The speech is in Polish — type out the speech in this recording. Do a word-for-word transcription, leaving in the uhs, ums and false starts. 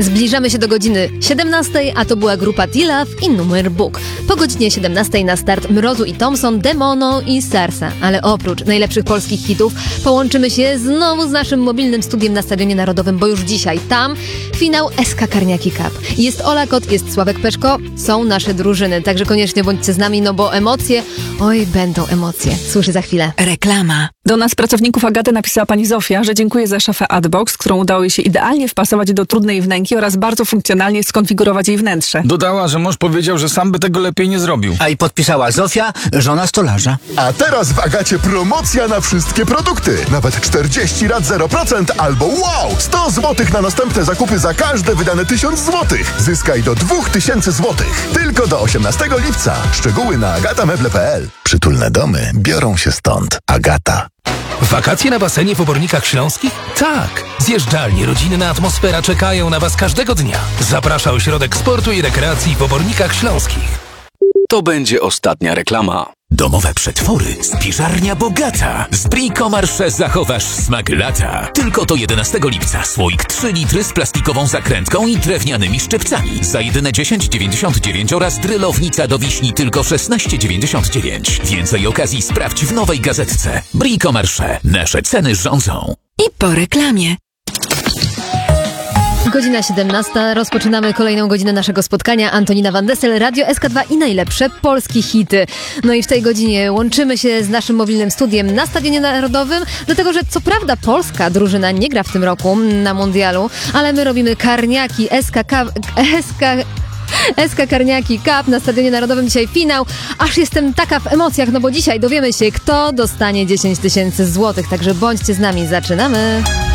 Zbliżamy się do godziny siedemnastej, a to była grupa T-Love i Numer Book. Po godzinie siedemnastej na start Mrozu i Thompson, Demono i Sarsa. Ale oprócz najlepszych polskich hitów połączymy się znowu z naszym mobilnym studiem na Stadionie Narodowym, bo już dzisiaj tam finał S K Karniaki Cup. Jest Ola Kot, jest Sławek Peszko, są nasze drużyny, także koniecznie bądźcie z nami, no bo emocje, oj, będą emocje. Słyszę za chwilę. Reklama. Do nas, pracowników Agaty, napisała pani Zofia, że dziękuję za szafę Adbox, którą udało jej się idealnie wpasować do trudnej wnęki oraz bardzo funkcjonalnie skonfigurować jej wnętrze. Dodała, że mąż powiedział, że sam by tego lepiej nie zrobił. A i podpisała Zofia, żona stolarza. A teraz w Agacie promocja na wszystkie produkty. Nawet czterdzieści rat zero procent albo wow! sto złotych na następne zakupy za każde wydane tysiąc złotych. Zyskaj do dwa tysiące złotych. Tylko do osiemnastego lipca. Szczegóły na agatameble kropka p l. Przytulne domy biorą się stąd. Agata. Wakacje na basenie w Obornikach Śląskich? Tak! Zjeżdżalnie, rodzinna atmosfera czekają na Was każdego dnia. Zaprasza Ośrodek Sportu i Rekreacji w Obornikach Śląskich. To będzie ostatnia reklama. Domowe przetwory z Piżarnia Bogata. Z Brico Marché zachowasz smak lata. Tylko do jedenastego lipca słoik trzy litry z plastikową zakrętką i drewnianymi szczypcami. Za jedyne dziesięć dziewięćdziesiąt dziewięć oraz drylownica do wiśni tylko szesnaście dziewięćdziesiąt dziewięć. Więcej okazji sprawdź w nowej gazetce. Brico Marché. Nasze ceny rządzą. I po reklamie. Godzina siedemnasta. Rozpoczynamy kolejną godzinę naszego spotkania. Antonina Van Dessel, Radio S K dwa i najlepsze polskie hity. No i w tej godzinie łączymy się z naszym mobilnym studiem na Stadionie Narodowym, dlatego że co prawda polska drużyna nie gra w tym roku na mundialu, ale my robimy Karniaki S K K... S K... S K Karniaki Cup na Stadionie Narodowym. Dzisiaj finał. Aż jestem taka w emocjach, no bo dzisiaj dowiemy się, kto dostanie dziesięć tysięcy złotych. Także bądźcie z nami. Zaczynamy.